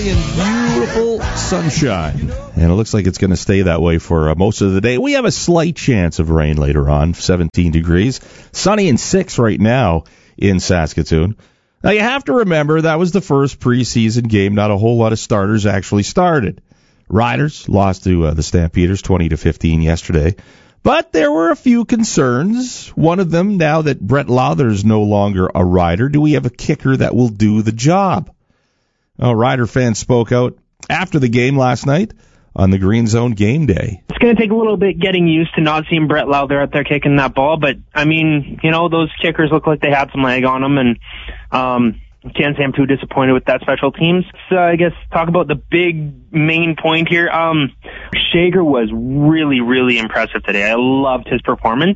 Beautiful sunshine, and it looks like it's going to stay that way for most of the day. We have a slight chance of rain later on, 17 degrees. Sunny and 6 right now in Saskatoon. Now, you have to remember that was the first preseason game. Not a whole lot of starters actually started. Riders lost to the Stampeders 20-15 yesterday. But there were a few concerns. One of them, now that Brett Lowther is no longer a Rider, do we have a kicker that will do the job? Well, Rider fans spoke out after the game last night on the Green Zone game day. It's going to take a little bit getting used to not seeing Brett Lowther out there kicking that ball, but, I mean, you know, those kickers look like they had some leg on them, and can't say I'm too disappointed with that special teams. So I guess talk about the big main point here. Shager was really, really impressive today. I loved his performance.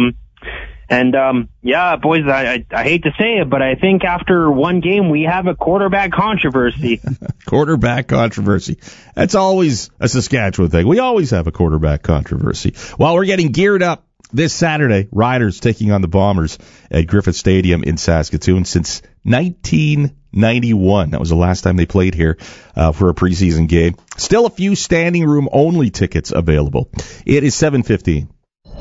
Yeah, boys, I hate to say it, but I think after one game, we have a quarterback controversy. Quarterback controversy. That's always a Saskatchewan thing. We always have a quarterback controversy. While we're getting geared up this Saturday, Riders taking on the Bombers at Griffith Stadium in Saskatoon since 1991. That was the last time they played here for a preseason game. Still a few standing room only tickets available. It is 7:15.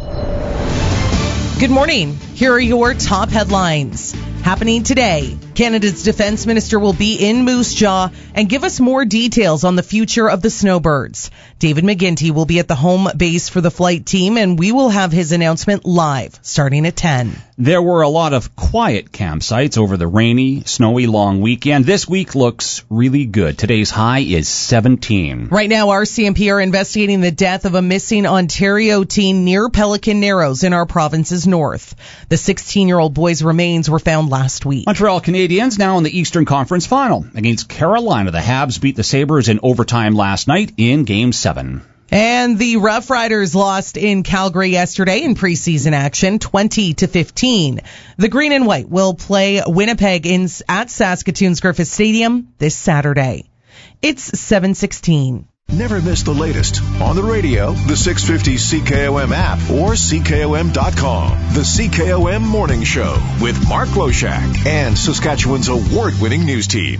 Good morning. Here are your top headlines. Happening today, Canada's Defence Minister will be in Moose Jaw and give us more details on the future of the Snowbirds. David McGinty will be at the home base for the flight team, and we will have his announcement live starting at 10. There were a lot of quiet campsites over the rainy, snowy long weekend. This week looks really good. Today's high is 17. Right now, RCMP are investigating the death of a missing Ontario teen near Pelican Narrows in our province's north. The 16-year-old boy's remains were found last week. Montreal Canadiens now in the Eastern Conference Final. Against Carolina, the Habs beat the Sabres in overtime last night in Game 7. And the Rough Riders lost in Calgary yesterday in preseason action, 20-15. The Green and White will play Winnipeg at Saskatoon's Griffith Stadium this Saturday. It's 7:16. Never miss the latest on the radio, the 650 CKOM app, or CKOM.com. The CKOM Morning Show with Mark Loshak and Saskatchewan's award-winning news team.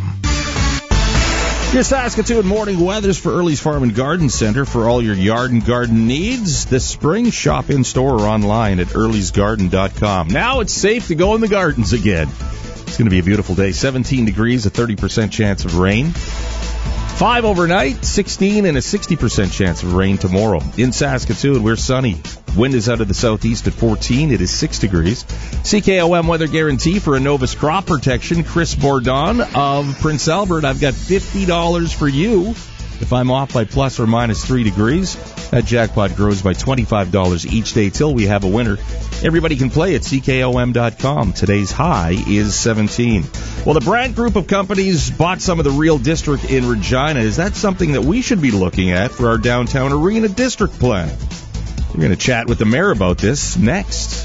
Your Saskatoon morning weathers for Early's Farm and Garden Center for all your yard and garden needs. This spring, shop in-store or online at earlysgarden.com. Now it's safe to go in the gardens again. It's going to be a beautiful day. 17 degrees, a 30% chance of rain. 5 overnight, 16 and a 60% chance of rain tomorrow. In Saskatoon, we're sunny. Wind is out of the southeast at 14. It is 6 degrees. CKOM weather guarantee for Innovus crop protection. Chris Bourdon of Prince Albert. I've got $50 for you if I'm off by plus or minus 3 degrees. That jackpot grows by $25 each day till we have a winner. Everybody can play at CKOM.com. Today's high is 17. Well, the Brandt Group of companies bought some of the Real District in Regina. Is that something that we should be looking at for our downtown arena district plan? We're going to chat with the mayor about this next.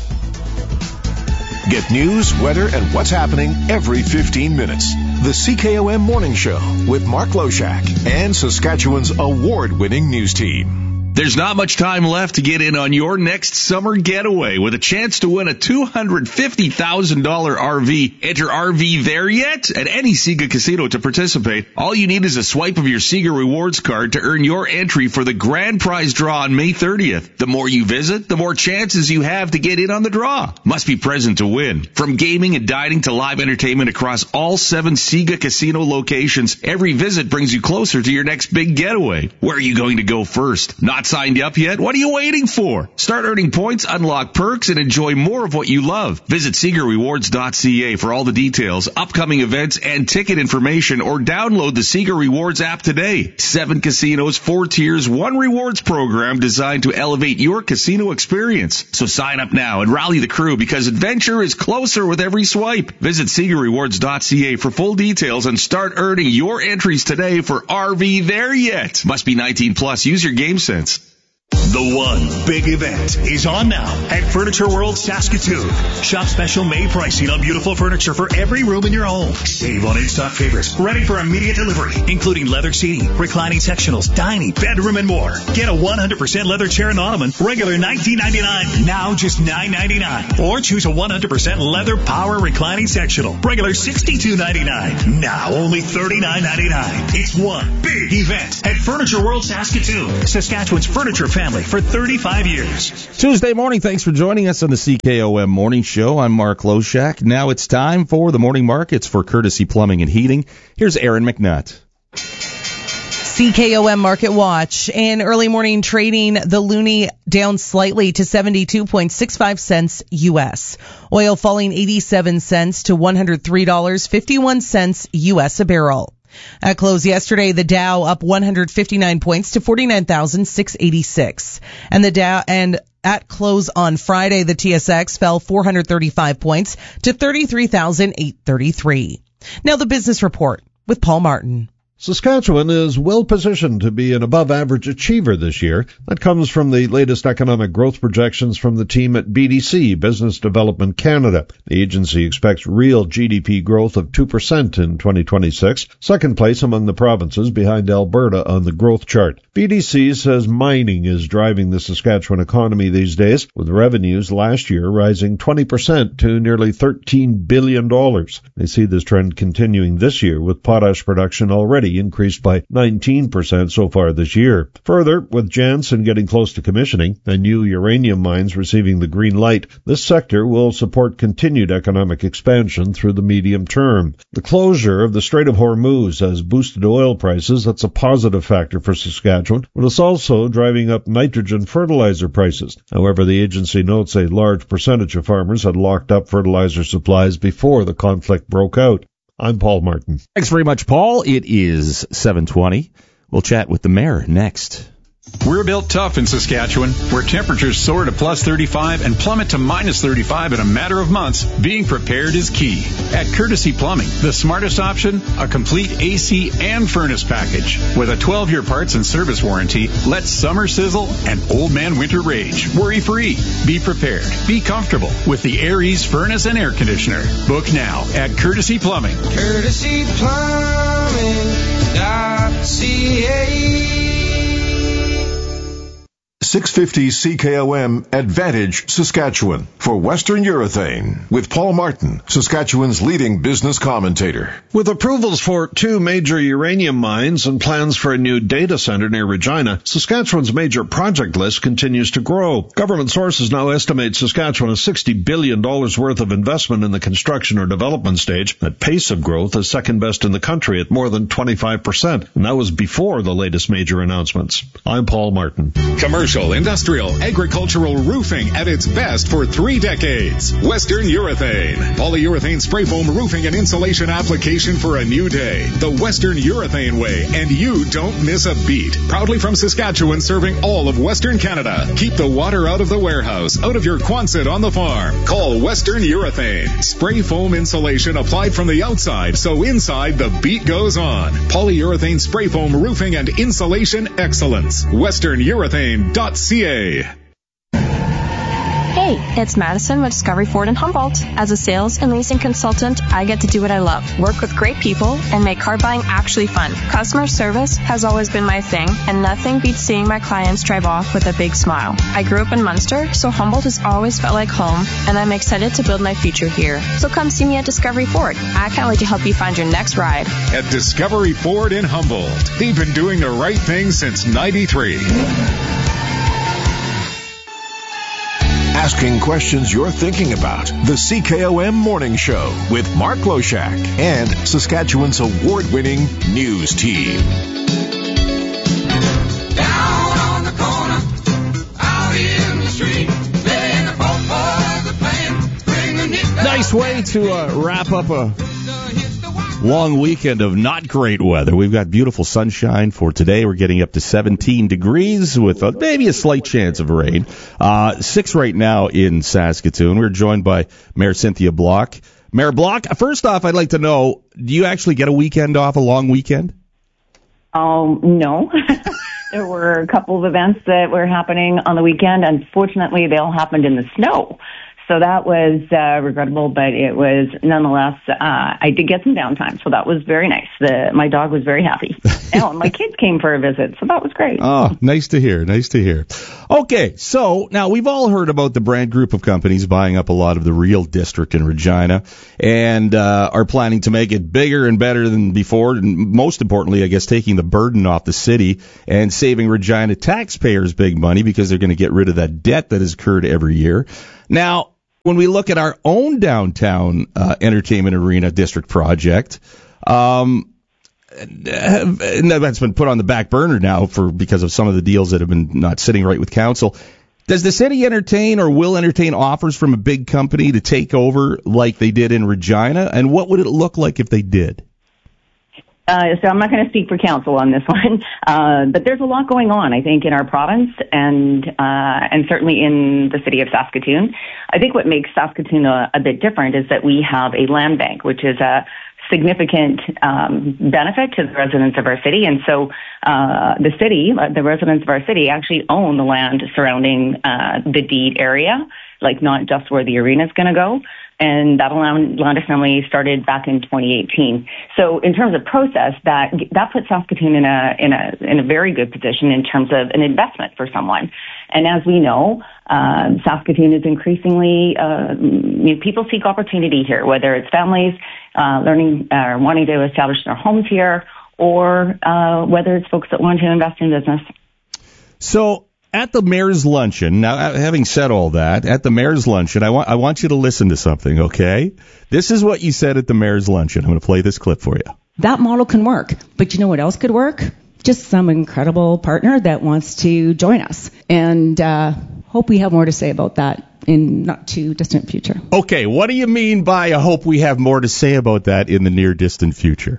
Get news, weather, and what's happening every 15 minutes. The CKOM Morning Show with Mark Loshak and Saskatchewan's award-winning news team. There's not much time left to get in on your next summer getaway with a chance to win a $250,000 RV. Enter RV There Yet at any Sega casino to participate. All you need is a swipe of your Sega Rewards card to earn your entry for the grand prize draw on May 30th. The more you visit, the more chances you have to get in on the draw. Must be present to win. From gaming and dining to live entertainment across all 7 Sega casino locations, every visit brings you closer to your next big getaway. Where are you going to go first? Not signed up yet? What are you waiting for? Start earning points, unlock perks, and enjoy more of what you love. Visit SeegerRewards.ca for all the details, upcoming events, and ticket information, or download the Seeger Rewards app today. 7 casinos, 4 tiers, 1 rewards program designed to elevate your casino experience. So sign up now and rally the crew because adventure is closer with every swipe. Visit SeegerRewards.ca for full details and start earning your entries today for RV There Yet. Must be 19 plus. Use your game sense. The one big event is on now at Furniture World Saskatoon. Shop special May pricing on beautiful furniture for every room in your home. Save on in-stock favorites ready for immediate delivery, including leather seating, reclining sectionals, dining, bedroom, and more. Get a 100% leather chair and ottoman, regular $19.99, now just $9.99. Or choose a 100% leather power reclining sectional, regular $62.99, now only $39.99. It's one big event at Furniture World Saskatoon, Saskatchewan's furniture family for 35 years. Tuesday morning, thanks for joining us on the CKOM Morning Show. I'm Mark Loshak. Now it's time for the morning markets for Courtesy Plumbing and Heating. Here's Aaron McNutt. CKOM Market Watch. In early morning trading, the loonie down slightly to 72.65 cents U.S. Oil falling 87 cents to $103.51 U.S. a barrel. At close yesterday, the Dow up 159 points to 49,686. And at close on Friday, the TSX fell 435 points to 33,833. Now the business report with Paul Martin. Saskatchewan is well positioned to be an above-average achiever this year. That comes from the latest economic growth projections from the team at BDC, Business Development Canada. The agency expects real GDP growth of 2% in 2026, second place among the provinces behind Alberta on the growth chart. BDC says mining is driving the Saskatchewan economy these days, with revenues last year rising 20% to nearly $13 billion. They see this trend continuing this year, with potash production already increased by 19% so far this year. Further, with Jansen getting close to commissioning and new uranium mines receiving the green light, this sector will support continued economic expansion through the medium term. The closure of the Strait of Hormuz has boosted oil prices. That's a positive factor for Saskatchewan, but it's also driving up nitrogen fertilizer prices. However, the agency notes a large percentage of farmers had locked up fertilizer supplies before the conflict broke out. I'm Paul Martin. Thanks very much, Paul. It is 7:20. We'll chat with the mayor next. We're built tough in Saskatchewan, where temperatures soar to plus 35 and plummet to minus 35 in a matter of months. Being prepared is key. At Courtesy Plumbing, the smartest option, a complete AC and furnace package. With a 12-year parts and service warranty, let summer sizzle and old man winter rage. Worry-free. Be prepared. Be comfortable with the Air Ease furnace and air conditioner. Book now at Courtesy Plumbing. CurtesyPlumbing.ca 650 CKOM Advantage, Saskatchewan, for Western Urethane, with Paul Martin, Saskatchewan's leading business commentator. With approvals for 2 major uranium mines and plans for a new data center near Regina, Saskatchewan's major project list continues to grow. Government sources now estimate Saskatchewan has $60 billion worth of investment in the construction or development stage. That pace of growth is second best in the country at more than 25%, and that was before the latest major announcements. I'm Paul Martin. Commercial, industrial, agricultural roofing at its best for 3 decades. Western Urethane. Polyurethane spray foam roofing and insulation application for a new day. The Western Urethane way, and you don't miss a beat. Proudly from Saskatchewan, serving all of Western Canada. Keep the water out of the warehouse, out of your Quonset on the farm. Call Western Urethane. Spray foam insulation applied from the outside, so inside the beat goes on. Polyurethane spray foam roofing and insulation excellence. WesternUrethane.ca. Hey, it's Madison with Discovery Ford in Humboldt. As a sales and leasing consultant, I get to do what I love, work with great people, and make car buying actually fun. Customer service has always been my thing, and nothing beats seeing my clients drive off with a big smile. I grew up in Munster, so Humboldt has always felt like home, and I'm excited to build my future here. So come see me at Discovery Ford. I can't wait to help you find your next ride. At Discovery Ford in Humboldt, they've been doing the right thing since '93. Asking questions you're thinking about. The CKOM Morning Show with Mark Loshak and Saskatchewan's award-winning news team. Down on the corner, out in the street, playing the folk boys are playing. Bring the Nice way to wrap up a long weekend of not great weather. We've got beautiful sunshine for today. We're getting up to 17 degrees with maybe a slight chance of rain. 6 right now in Saskatoon. We're joined by Mayor Cynthia Block. Mayor Block, first off, I'd like to know, do you actually get a weekend off, a long weekend? No. There were a couple of events that were happening on the weekend. Unfortunately, they all happened in the snow. So that was regrettable, but it was nonetheless, I did get some downtime, so that was very nice. My dog was very happy. And my kids came for a visit, so that was great. Oh, nice to hear. Nice to hear. Okay, so now we've all heard about the Brand Group of companies buying up a lot of the real district in Regina and are planning to make it bigger and better than before, and most importantly, I guess, taking the burden off the city and saving Regina taxpayers big money because they're going to get rid of that debt that has occurred every year. Now, when we look at our own downtown entertainment arena district project, and that's been put on the back burner now because of some of the deals that have been not sitting right with council. Does the city entertain or will entertain offers from a big company to take over like they did in Regina? And what would it look like if they did? So I'm not going to speak for council on this one, but there's a lot going on, I think, in our province and certainly in the city of Saskatoon. I think what makes Saskatoon a bit different is that we have a land bank, which is a significant benefit to the residents of our city. And so the residents of our city actually own the land surrounding the deed area, like not just where the arena is going to go. And that land assembly started back in 2018. So in terms of process, that puts Saskatoon in a very good position in terms of an investment for someone. And as we know, Saskatoon is increasingly people seek opportunity here, whether it's families learning or wanting to establish their homes here, or whether it's folks that want to invest in business. So, at the mayor's luncheon, now having said all that, at the mayor's luncheon, I want you to listen to something, okay? This is what you said at the mayor's luncheon. I'm going to play this clip for you. That model can work, but you know what else could work? Just some incredible partner that wants to join us. And hope we have more to say about that in not too distant future. Okay, what do you mean by I hope we have more to say about that in the near distant future?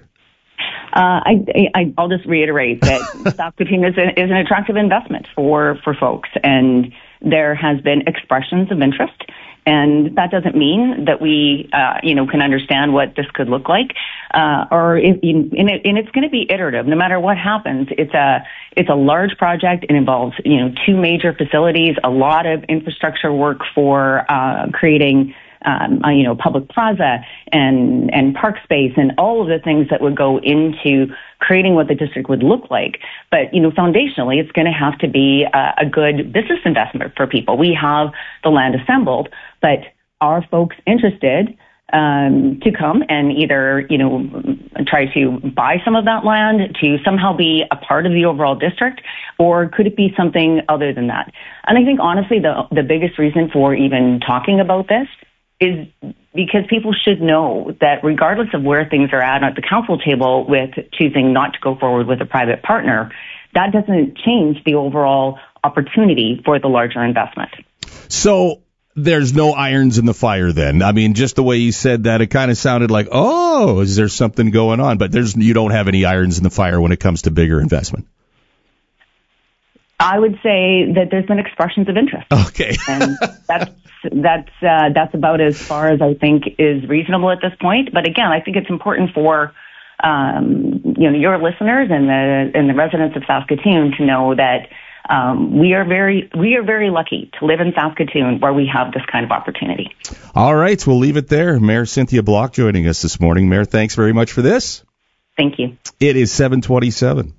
I'll just reiterate that Saskatoon is an attractive investment for folks, and there has been expressions of interest, and that doesn't mean that we can understand what this could look like, and it's going to be iterative. No matter what happens, it's a large project. It involves 2 major facilities, a lot of infrastructure work for creating public plaza and park space and all of the things that would go into creating what the district would look like. But, foundationally, it's going to have to be a good business investment for people. We have the land assembled, but are folks interested to come and either, try to buy some of that land to somehow be a part of the overall district, or could it be something other than that? And I think, honestly, the biggest reason for even talking about this is because people should know that regardless of where things are at the council table with choosing not to go forward with a private partner, that doesn't change the overall opportunity for the larger investment. So there's no irons in the fire then? I mean, just the way you said that, it kind of sounded like, oh, is there something going on? But you don't have any irons in the fire when it comes to bigger investment. I would say that there's been expressions of interest. Okay. And that's about as far as I think is reasonable at this point. But again, I think it's important for your listeners and the residents of Saskatoon to know that we are very lucky to live in Saskatoon where we have this kind of opportunity. All right, we'll leave it there. Mayor Cynthia Block joining us this morning. Mayor, thanks very much for this. Thank you. It is 7:27.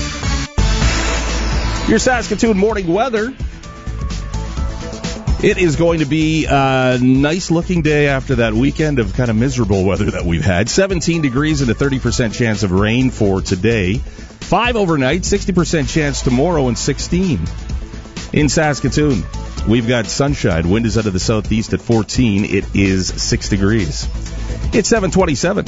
Your Saskatoon morning weather. It is going to be a nice-looking day after that weekend of kind of miserable weather that we've had. 17 degrees and a 30% chance of rain for today. 5 overnight, 60% chance tomorrow, and 16 in Saskatoon. We've got sunshine. Wind is out of the southeast at 14. It is 6 degrees. It's 7:27.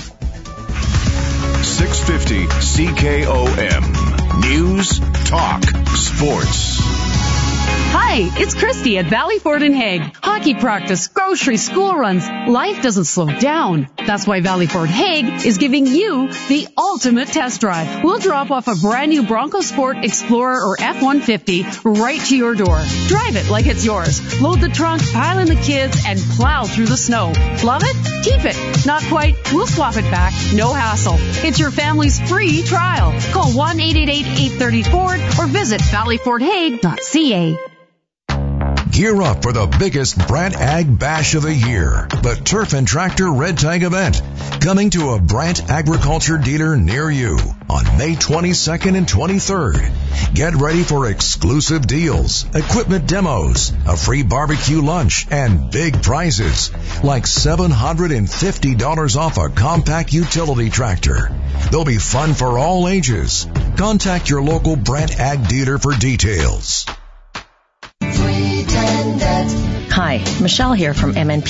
650 CKOM. News, talk, sports. Hi, Hey, it's Christy at Valley Ford in Hague. Hockey practice, grocery, school runs. Life doesn't slow down. That's why Valley Ford Hague is giving you the ultimate test drive. We'll drop off a brand new Bronco Sport, Explorer, or F-150 right to your door. Drive it like it's yours. Load the trunk, pile in the kids, and plow through the snow. Love it? Keep it. Not quite? We'll swap it back. No hassle. It's your family's free trial. Call 1-888-830-FORD or visit valleyfordhague.ca. Gear up for the biggest Brant Ag Bash of the year, the Turf and Tractor Red Tag event, coming to a Brant Agriculture dealer near you on May 22nd and 23rd. Get ready for exclusive deals, equipment demos, a free barbecue lunch, and big prizes like $750 off a compact utility tractor. There'll be fun for all ages. Contact your local Brant Ag dealer for details. Hi, Michelle here from MNP